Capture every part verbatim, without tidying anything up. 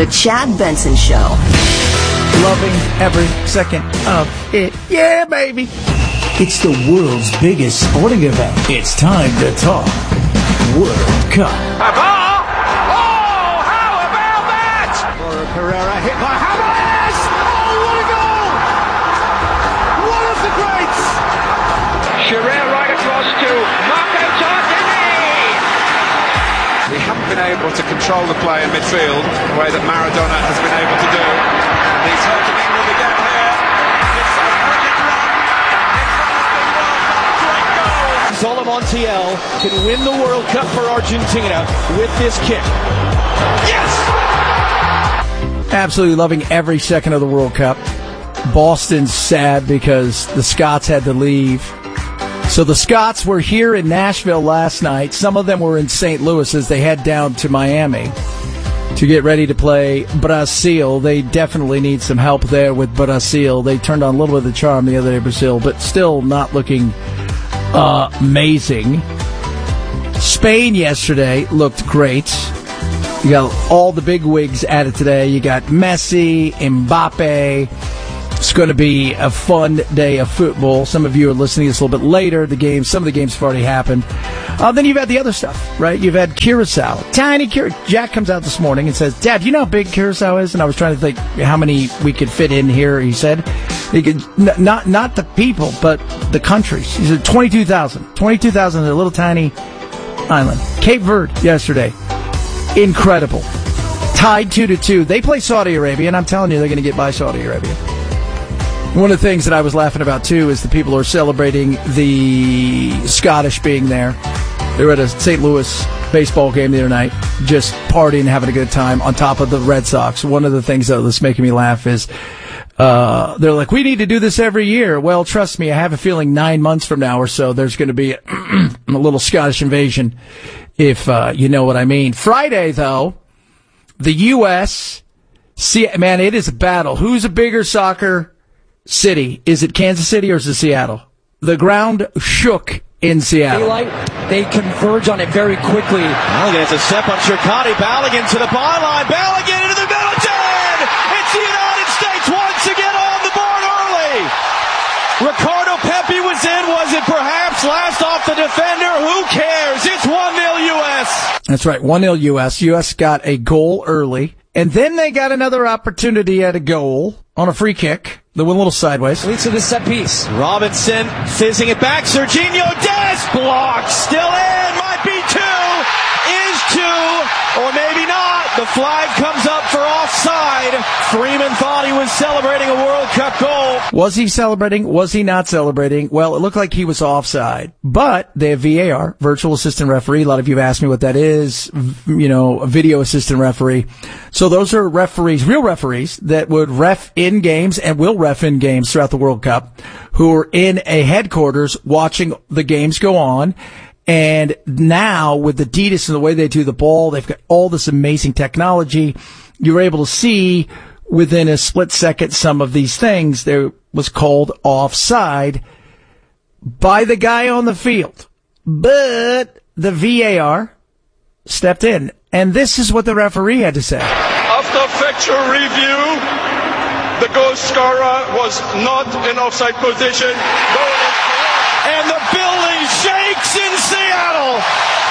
The Chad Benson Show. Loving every second of it. Yeah, baby. It's the world's biggest sporting event. It's time to talk World Cup. Oh, how about that? Laura Pereira hit by Hamas. Oh, what a goal! One of the greats. Shearer right across to Marco Tardini. We haven't been able to control the play in midfield the way that Maradona has been able to do. And he's hurting England again here. It's a brilliant run. Zola Montiel can win the World Cup for Argentina with this kick. Yes! Absolutely loving every second of the World Cup. Boston's sad because the Scots had to leave. So the Scots were here in Nashville last night. Some of them were in Saint Louis as they head down to Miami to get ready to play Brazil. They definitely need some help there with Brazil. They turned on a little bit of the charm the other day, Brazil, but still not looking Uh, amazing. Spain yesterday looked great. You got all the big wigs at it today. You got Messi, Mbappe. It's going to be a fun day of football. Some of you are listening to this a little bit later. The games, some of the games have already happened. Uh, then you've had the other stuff, right? You've had Curacao. Tiny Curacao. Jack comes out this morning and says, Dad, you know how big Curacao is? And I was trying to think how many we could fit in here. He said, he could, n- not not the people, but the countries. He said twenty-two thousand. twenty-two thousand is a little tiny island. Cape Verde yesterday. Incredible. Tied two to two. They play Saudi Arabia, and I'm telling you, they're going to get by Saudi Arabia. One of the things that I was laughing about, too, is the people who are celebrating the Scottish being there. They were at a Saint Louis baseball game the other night, just partying, having a good time on top of the Red Sox. One of the things that was making me laugh is uh, they're like, we need to do this every year. Well, trust me, I have a feeling nine months from now or so there's going to be a, a little Scottish invasion, if uh, you know what I mean. Friday, though, the U S, see, man, it is a battle. Who's a bigger soccer city? Is it Kansas City or is it Seattle? The ground shook in Seattle. Daylight, they converge on it very quickly. Balogun has a step on Shirkani. Balogun to the byline. Balogun into the middle. Dead! It's the United States once again on the board early. Ricardo Pepi was in. Was it perhaps last off the defender? Who cares? It's one nil U S. That's right, one nil U S. U S got a goal early, and then they got another opportunity at a goal on a free kick. They went a little sideways. Leads to the set piece. Robinson fizzing it back. Serginho Dest blocks. Still in. Might be two. Is two. Or maybe not. The flag comes up for offside. Freeman thought he was celebrating a World Cup goal. Was he celebrating? Was he not celebrating? Well, it looked like he was offside. But they have V A R, virtual assistant referee. A lot of you have asked me what that is. You know, a video assistant referee. So those are referees, real referees, that would ref in games and will ref in games throughout the World Cup, who are in a headquarters watching the games go on. And now with the Adidas and the way they do the ball, they've got all this amazing technology. You're able to see within a split second some of these things. There was called offside by the guy on the field. But the V A R stepped in. And this is what the referee had to say. After factual review, the goal scorer was not in offside position. And the building shakes in Seattle.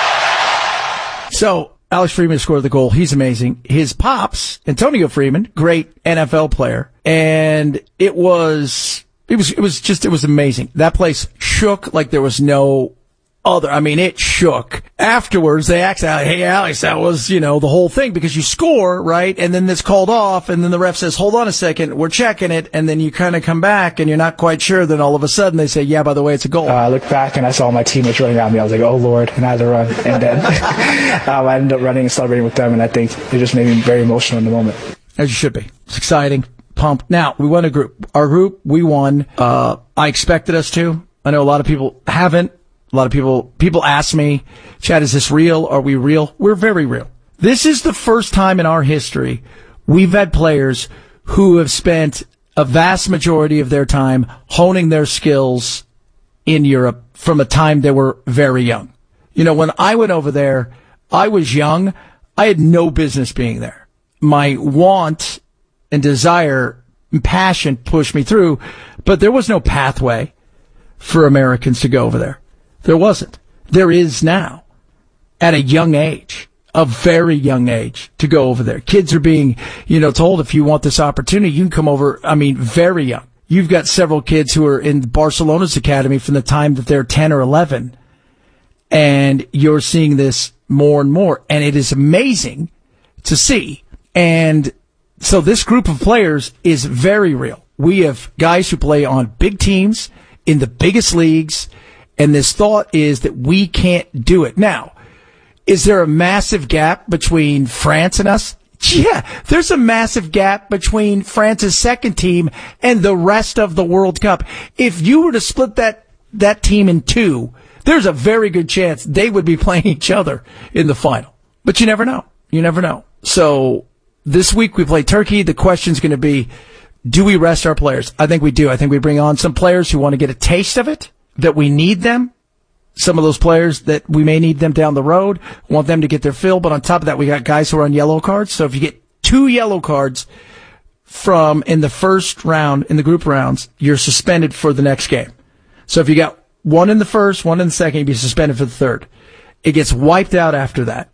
So, Alex Freeman scored the goal. He's amazing. His pops, Antonio Freeman, great N F L player. And it was, it was, it was just, it was amazing. That place shook like there was no other. I mean, it shook. Afterwards, they asked, hey, Alex, that was, you know, the whole thing, because you score, right? And then it's called off, and then the ref says, hold on a second, we're checking it, and then you kind of come back, and you're not quite sure. Then all of a sudden, they say, yeah, by the way, it's a goal. Uh, I looked back, and I saw my teammates running around me. I was like, oh, Lord, and I had to run. And then um, I ended up running and celebrating with them, and I think it just made me very emotional in the moment. As you should be. It's exciting. Pumped. Now, we won a group. Our group, we won. Uh, I expected us to. I know a lot of people haven't. A lot of people, people ask me, Chad, is this real? Are we real? We're very real. This is the first time in our history we've had players who have spent a vast majority of their time honing their skills in Europe from a time they were very young. You know, when I went over there, I was young. I had no business being there. my want and desire and passion pushed me through, but there was no pathway for Americans to go over there. There wasn't. There is now, at a young age, a very young age, to go over there. Kids are being, you know, told if you want this opportunity, you can come over, I mean, very young. You've got several kids who are in Barcelona's academy from the time that they're ten or eleven, and you're seeing this more and more, and it is amazing to see. And so this group of players is very real. We have guys who play on big teams in the biggest leagues, and this thought is that we can't do it. Now, is there a massive gap between France and us? Yeah, there's a massive gap between France's second team and the rest of the World Cup. If you were to split that, that team in two, there's a very good chance they would be playing each other in the final. But you never know. You never know. So this week we play Turkey. The question's going to be, do we rest our players? I think we do. I think we bring on some players who want to get a taste of it, that we need them. Some of those players that we may need them down the road, want them to get their fill. But on top of that, we got guys who are on yellow cards. So if you get two yellow cards from in the first round, in the group rounds, you're suspended for the next game. So if you got one in the first, one in the second, you'd be suspended for the third. It gets wiped out after that.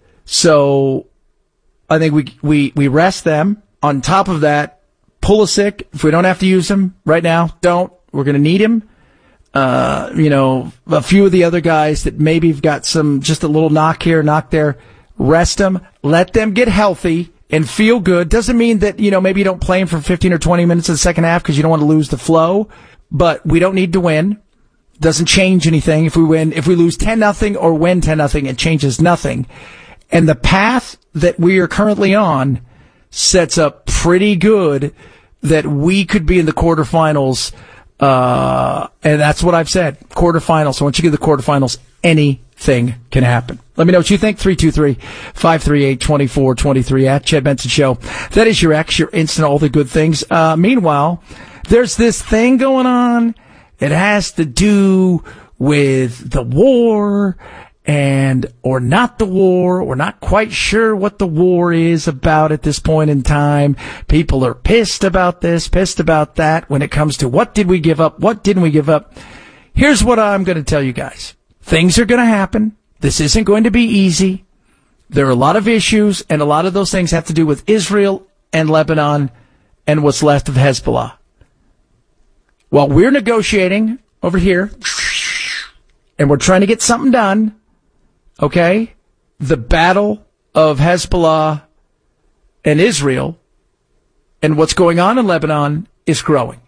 So I think we, we, we rest them. On top of that, Pulisic, if we don't have to use him right now, don't. We're going to need him. Uh, you know, a few of the other guys that maybe have got some, just a little knock here, knock there, rest them, let them get healthy and feel good. Doesn't mean that, you know, maybe you don't play them for fifteen or twenty minutes in the second half because you don't want to lose the flow, but we don't need to win. Doesn't change anything. If we win, if we lose ten nothing or win ten nothing, it changes nothing. And the path that we are currently on sets up pretty good that we could be in the quarterfinals. Uh, and that's what I've said. Quarterfinals. So once you get to the quarterfinals, anything can happen. Let me know what you think. three two three, five three eight, two four two three at Chad Benson Show. That is your X, your instant, all the good things. Uh, meanwhile, there's this thing going on. It has to do with the war and, or not the war. We're not quite sure what the war is about at this point in time. People are pissed about this, pissed about that when it comes to what did we give up, what didn't we give up. Here's what I'm going to tell you guys. Things are going to happen. This isn't going to be easy. There are a lot of issues, and a lot of those things have to do with Israel and Lebanon and what's left of Hezbollah. While we're negotiating over here, and we're trying to get something done, okay, the battle of Hezbollah and Israel and what's going on in Lebanon is growing.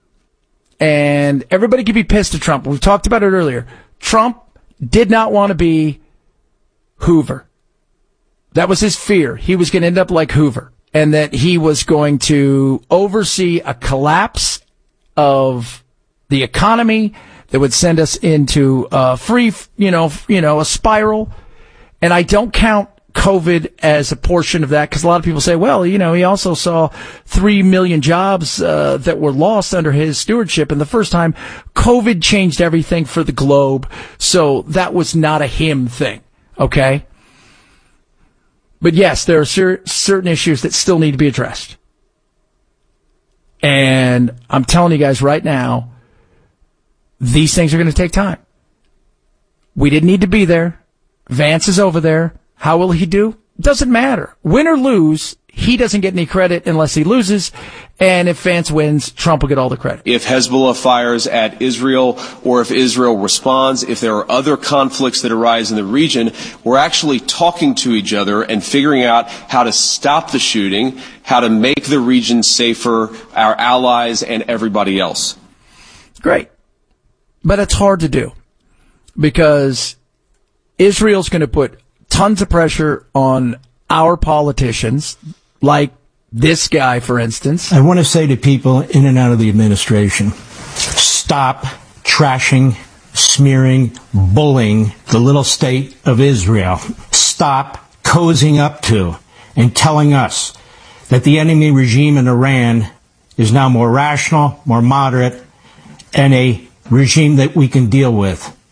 And everybody can be pissed at Trump. We've talked about it earlier. Trump did not want to be Hoover. That was his fear. He was going to end up like Hoover, and that he was going to oversee a collapse of the economy that would send us into a free, you know, you know, a spiral. And I don't count COVID as a portion of that, because a lot of people say, well, you know, he also saw three million jobs uh, that were lost under his stewardship. And the first time, COVID changed everything for the globe. So that was not a him thing, okay? But yes, there are cer- certain issues that still need to be addressed. And I'm telling you guys right now, these things are going to take time. We didn't need to be there. Vance is over there. How will he do? Doesn't matter. Win or lose, he doesn't get any credit unless he loses. And if Vance wins, Trump will get all the credit. If Hezbollah fires at Israel, or if Israel responds, if there are other conflicts that arise in the region, we're actually talking to each other and figuring out how to stop the shooting, how to make the region safer, our allies and everybody else. Great. But it's hard to do because Israel's going to put tons of pressure on our politicians, like this guy, for instance. I want to say to people in and out of the administration, stop trashing, smearing, bullying the little state of Israel. Stop cozying up to and telling us that the enemy regime in Iran is now more rational, more moderate, and a regime that we can deal with.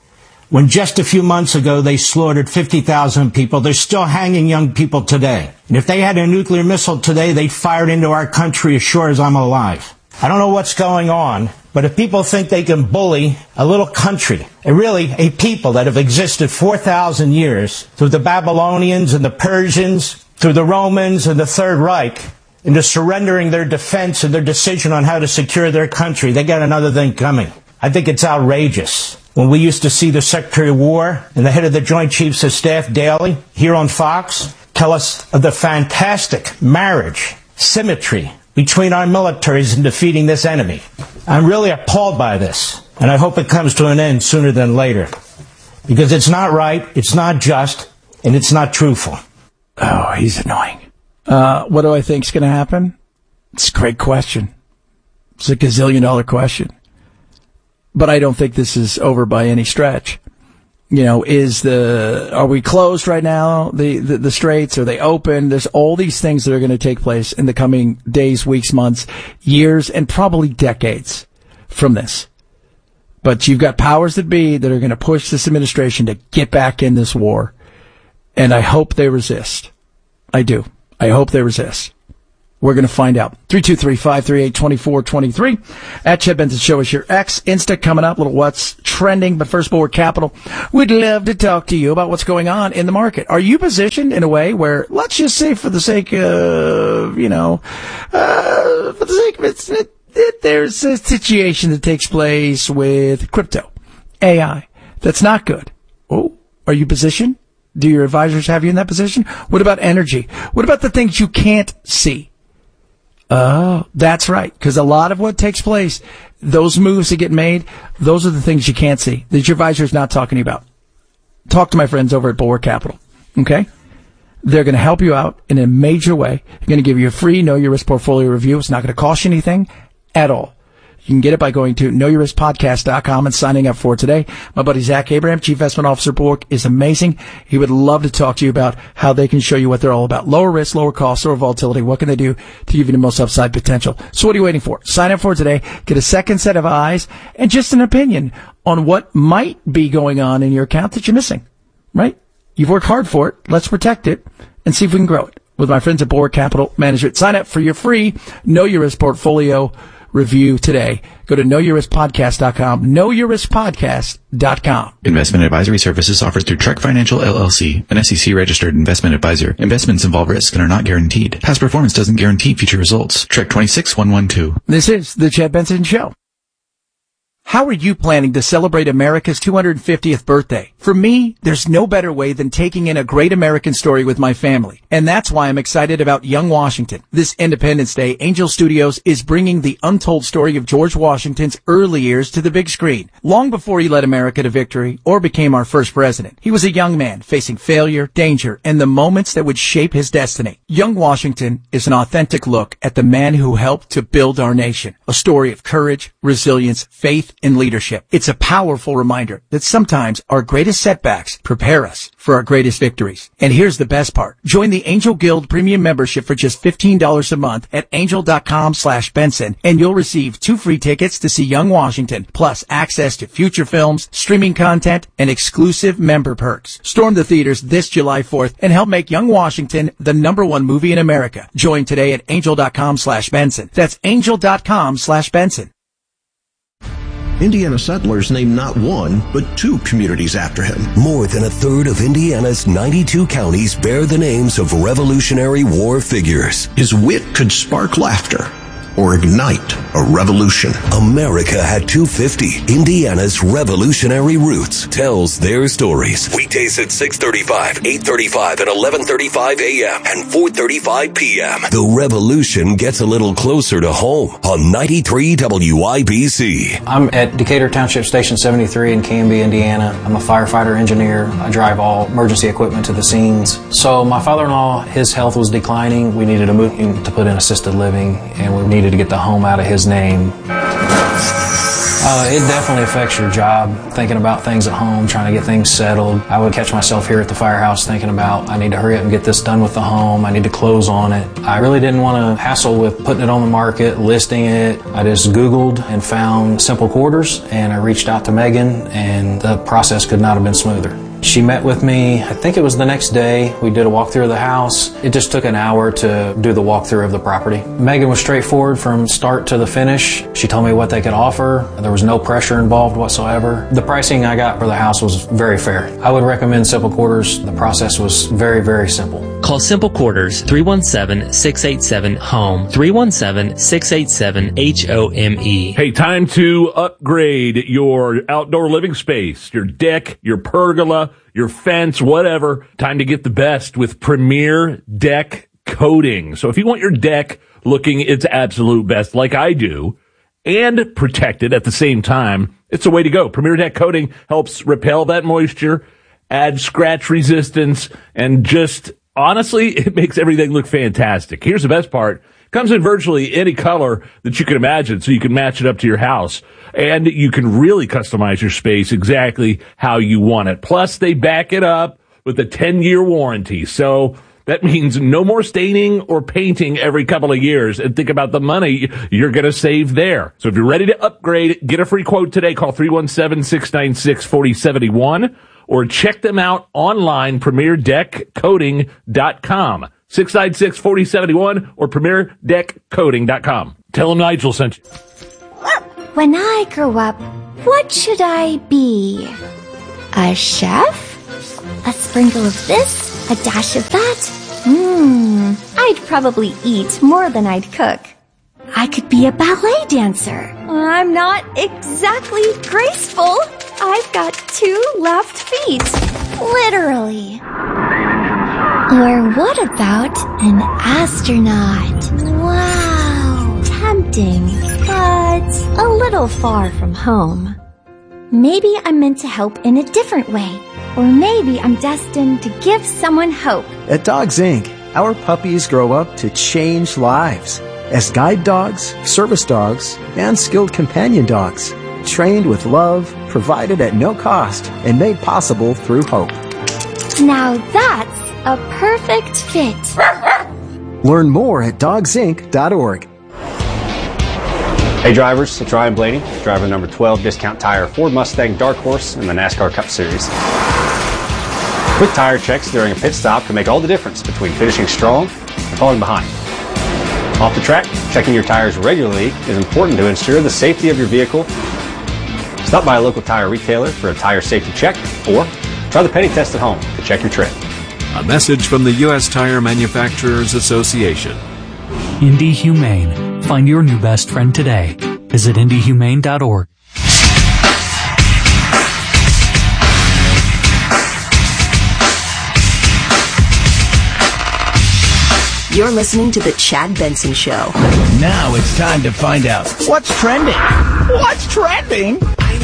When just a few months ago they slaughtered fifty thousand people, they're still hanging young people today. And if they had a nuclear missile today, they'd fire it into our country as sure as I'm alive. I don't know what's going on, but if people think they can bully a little country, and really a people that have existed four thousand years, through the Babylonians and the Persians, through the Romans and the Third Reich, into surrendering their defense and their decision on how to secure their country, they got another thing coming. I think it's outrageous. When we used to see the Secretary of War and the head of the Joint Chiefs of Staff daily here on Fox tell us of the fantastic marriage, symmetry between our militaries in defeating this enemy. I'm really appalled by this, and I hope it comes to an end sooner than later. Because it's not right, it's not just, and it's not truthful. Oh, he's annoying. Uh, what do I think is going to happen? It's a great question. It's a gazillion dollar question. But I don't think this is over by any stretch. You know, is the, are we closed right now? The, the, the straits, are they open? There's all these things that are going to take place in the coming days, weeks, months, years, and probably decades from this. But you've got powers that be that are going to push this administration to get back in this war. And I hope they resist. I do. I hope they resist. We're going to find out. three two three, five three eight, two four two three. At Chad Benson Show is your X. Insta coming up. Little what's trending. But first, Bulwark Capital. We'd love to talk to you about what's going on in the market. Are you positioned in a way where, let's just say for the sake of, you know, uh, for the sake of it, it, it, there's a situation that takes place with crypto, A I, that's not good. Oh, are you positioned? Do your advisors have you in that position? What about energy? What about the things you can't see? Oh, that's right. Because a lot of what takes place, those moves that get made, those are the things you can't see, that your advisor is not talking about. Talk to my friends over at Bulwark Capital. Okay? They're going to help you out in a major way. They're going to give you a free Know Your Risk portfolio review. It's not going to cost you anything at all. You can get it by going to know your risk podcast dot com and signing up for it today. My buddy Zach Abraham, Chief Investment Officer, Bulwark, is amazing. He would love to talk to you about how they can show you what they're all about. Lower risk, lower cost, lower volatility. What can they do to give you the most upside potential? So what are you waiting for? Sign up for it today. Get a second set of eyes and just an opinion on what might be going on in your account that you're missing. Right? You've worked hard for it. Let's protect it and see if we can grow it with my friends at Bulwark Capital Management. Sign up for your free Know Your Risk portfolio review today. Go to know your risk podcast dot com, know your risk podcast dot com. Investment advisory services offered through Trek Financial L L C, an S E C-registered investment advisor. Investments involve risk and are not guaranteed. Past performance doesn't guarantee future results. Trek two six one one two. This is the Chad Benson Show. How are you planning to celebrate America's two hundred fiftieth birthday? For me, there's no better way than taking in a great American story with my family. And that's why I'm excited about Young Washington. This Independence Day, Angel Studios is bringing the untold story of George Washington's early years to the big screen. Long before he led America to victory or became our first president, he was a young man facing failure, danger, and the moments that would shape his destiny. Young Washington is an authentic look at the man who helped to build our nation. A story of courage, resilience, faith, and leadership. It's a powerful reminder that sometimes our greatest setbacks prepare us for our greatest victories. And here's the best part. Join the Angel Guild Premium membership for just fifteen dollars a month at angel dot com slash Benson, and you'll receive two free tickets to see Young Washington, plus access to future films, streaming content, and exclusive member perks. Storm the theaters this July fourth and help make Young Washington the number one movie in America. Join today at angel dot com slash Benson. That's angel dot com slash Benson. Indiana settlers named not one, but two communities after him. More than a third of Indiana's ninety-two counties bear the names of Revolutionary War figures. His wit could spark laughter or ignite a revolution. America had two fifty. Indiana's revolutionary roots tells their stories. Weekdays at six thirty-five, eight thirty-five, and eleven thirty-five a.m. and four thirty-five p.m. The revolution gets a little closer to home on ninety-three W I B C. I'm at Decatur Township Station seventy-three in Canby, Indiana. I'm a firefighter engineer. I drive all emergency equipment to the scenes. So my father-in-law, his health was declining. We needed to move him to put in assisted living, and we needed to get the home out of his name. Uh, it definitely affects your job, thinking about things at home, trying to get things settled. I would catch myself here at the firehouse thinking about, I need to hurry up and get this done with the home. I need to close on it. I really didn't want to hassle with putting it on the market, listing it. I just Googled and found Simple Quarters, and I reached out to Megan, and the process could not have been smoother. She met with me, I think it was the next day. We did a walkthrough of the house. It just took an hour to do the walkthrough of the property. Megan was straightforward from start to the finish. She told me what they could offer. There was no pressure involved whatsoever. The pricing I got for the house was very fair. I would recommend Simple Quarters. The process was very, very simple. Call Simple Quarters, three one seven, six eight seven, HOME, three one seven, six eight seven, H O M E. Hey, time to upgrade your outdoor living space, your deck, your pergola, your fence, whatever. Time to get the best with Premier Deck Coating. So if you want your deck looking its absolute best, like I do, and protected at the same time, it's the way to go. Premier Deck Coating helps repel that moisture, add scratch resistance, and just honestly, it makes everything look fantastic. Here's the best part. Comes in virtually any color that you can imagine, so you can match it up to your house. And you can really customize your space exactly how you want it. Plus, they back it up with a ten-year warranty. So that means no more staining or painting every couple of years. And think about the money you're going to save there. So if you're ready to upgrade, get a free quote today. Call three one seven, six nine six, four oh seven one or check them out online, premier deck coating dot com. six nine six, four oh seven one or premier deck coating dot com. Tell them Nigel sent you. When I grow up, what should I be? A chef? A sprinkle of this? A dash of that? Hmm, I'd probably eat more than I'd cook. I could be a ballet dancer. I'm not exactly graceful. I've got two left feet. Literally. Or what about an astronaut? Wow, tempting, but a little far from home. Maybe I'm meant to help in a different way. Or maybe I'm destined to give someone hope. At Dogs Incorporated, our puppies grow up to change lives as guide dogs, service dogs, and skilled companion dogs, trained with love, provided at no cost, and made possible through hope. Now that's a perfect fit. Learn more at dogs inc dot org. Hey drivers, it's Ryan Blaney, driver number twelve Discount Tire Ford Mustang Dark Horse in the NASCAR Cup Series. Quick tire checks during a pit stop can make all the difference between finishing strong and falling behind. Off the track, checking your tires regularly is important to ensure the safety of your vehicle. Stop by a local tire retailer for a tire safety check, or try the penny test at home to check your tread. A message from the U S Tire Manufacturers Association. Indy Humane. Find your new best friend today. Visit indy humane dot org. You're listening to The Chad Benson Show. Now it's time to find out what's trending. What's trending?